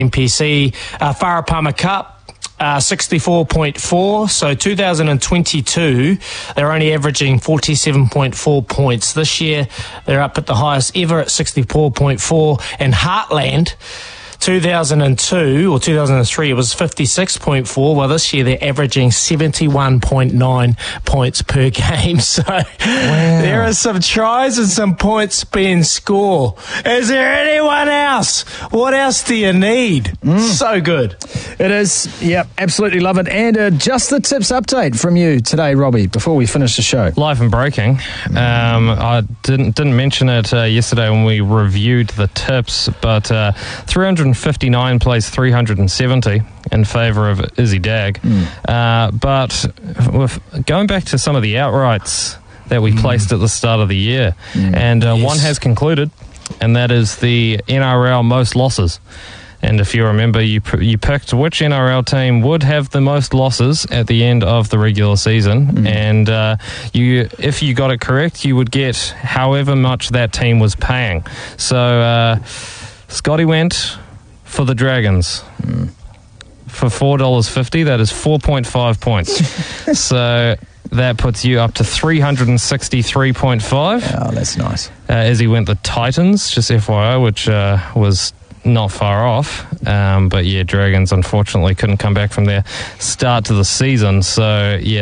NPC Farah Palmer Cup. 64.4. So 2022, they're only averaging 47.4 points. This year, they're up at the highest ever at 64.4. And Heartland, 2002 or 2003, it was 56.4. Well, this year they're averaging 71.9 points per game. So there are some tries and some points being scored. Is there anyone else? What else do you need? So good. It is. Yep, absolutely love it. And just the tips update from you today, Robbie, before we finish the show. Live and breaking. I didn't mention it yesterday when we reviewed the tips, but 359 plays 370 in favour of Izzy Dag. But with going back to some of the outrights that we placed at the start of the year, and one has concluded, and that is the NRL most losses. And if you remember, you picked which NRL team would have the most losses at the end of the regular season. And if you got it correct, you would get however much that team was paying. So Scotty went for the Dragons for $4.50. That is 4.5 points. So that puts you up to 363.5. Oh, that's nice. Izzy went the Titans, just FYI, which was not far off, but yeah, Dragons unfortunately couldn't come back from their start to the season, so yeah,